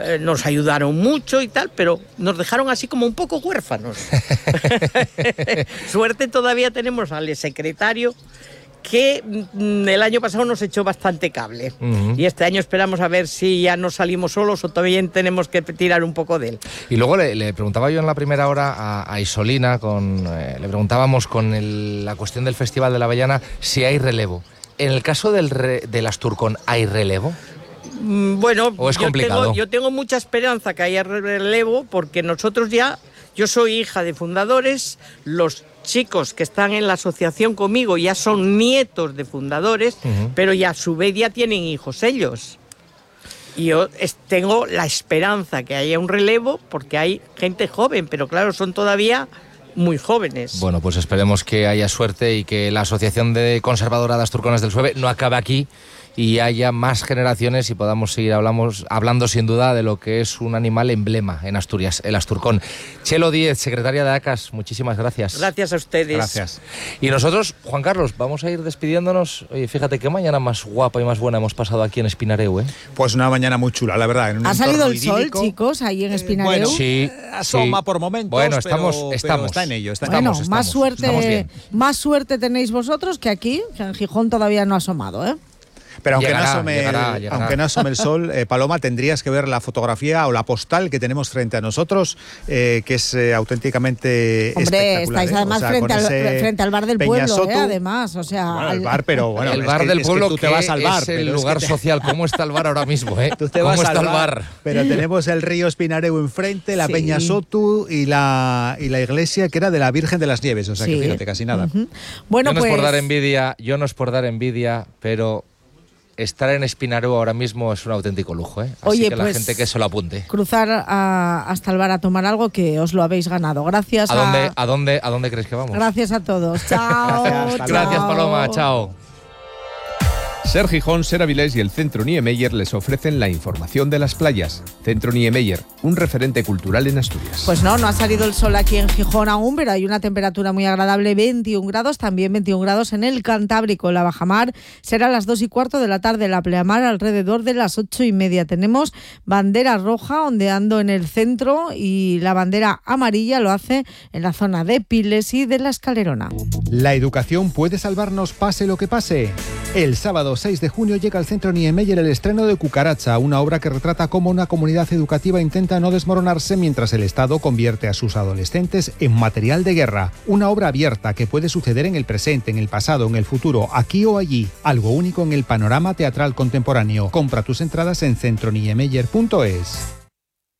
nos ayudaron mucho y tal, pero nos dejaron así como un poco huérfanos. Suerte todavía tenemos al secretario, que el año pasado nos echó bastante cable. Y este año esperamos a ver si ya no salimos solos o todavía tenemos que tirar un poco de él. Y luego le preguntaba yo en la primera hora a Isolina, le preguntábamos con la cuestión del Festival de la Avellana si hay relevo. En el caso del Asturcón, ¿hay relevo? Bueno, ¿O es complicado? Yo tengo mucha esperanza que haya relevo, porque nosotros yo soy hija de fundadores, los chicos que están en la asociación conmigo ya son nietos de fundadores, pero ya a su vez ya tienen hijos ellos. Y yo tengo la esperanza que haya un relevo, porque hay gente joven, pero claro, son todavía muy jóvenes. Bueno, pues esperemos que haya suerte y que la Asociación de Conservadora de Asturcones del Sueve no acabe aquí y haya más generaciones y podamos seguir hablando sin duda de lo que es un animal emblema en Asturias, el Asturcón. Chelo Díez, secretaria de ACAS, muchísimas gracias. Gracias a ustedes. Gracias. Y nosotros, Juan Carlos, vamos a ir despidiéndonos. Oye, fíjate qué mañana más guapa y más buena hemos pasado aquí en Espinareu, ¿eh? Pues una mañana muy chula, la verdad. ¿Ha salido el sol, chicos, ahí en Espinareu? Bueno, sí. Asoma por momentos, bueno, pero está en ello. Estamos, más suerte tenéis vosotros que aquí, que en Gijón todavía no ha asomado, ¿eh? Pero aunque llegará. Aunque no asome el sol, Paloma, tendrías que ver la fotografía o la postal que tenemos frente a nosotros, que es auténticamente espectacular. Estáis además frente al bar del pueblo, además. O sea, bueno, el bar, pero bueno, el bar del pueblo, tú te vas al bar, es el lugar social. ¿Cómo está el bar ahora mismo? Tú te vas al bar. Pero tenemos el río Espinareu enfrente, la Peña Sotu y la iglesia que era de la Virgen de las Nieves. O sea que fíjate, casi nada. Bueno, yo no es por dar envidia, pero estar en Espinareu ahora mismo es un auténtico lujo, ¿eh? Así que la gente que se lo apunte. Cruzar hasta el bar a tomar algo, que os lo habéis ganado. Gracias. ¿A dónde crees que vamos? Gracias a todos. Chao. Gracias, Paloma. Chao. Ser Gijón, Ser Avilés y el Centro Niemeyer les ofrecen la información de las playas. Centro Niemeyer, un referente cultural en Asturias. Pues no ha salido el sol aquí en Gijón aún, pero hay una temperatura muy agradable, 21 grados, también 21 grados en el Cantábrico. En la bajamar será a las 2:15 de la tarde, la pleamar alrededor de las 8:30. Tenemos bandera roja ondeando en el centro y la bandera amarilla lo hace en la zona de Piles y de la Escalerona. La educación puede salvarnos pase lo que pase. El sábado 6 de junio llega al Centro Niemeyer el estreno de Cucaracha, una obra que retrata cómo una comunidad educativa intenta no desmoronarse mientras el Estado convierte a sus adolescentes en material de guerra. Una obra abierta que puede suceder en el presente, en el pasado, en el futuro, aquí o allí. Algo único en el panorama teatral contemporáneo. Compra tus entradas en centroniemeyer.es.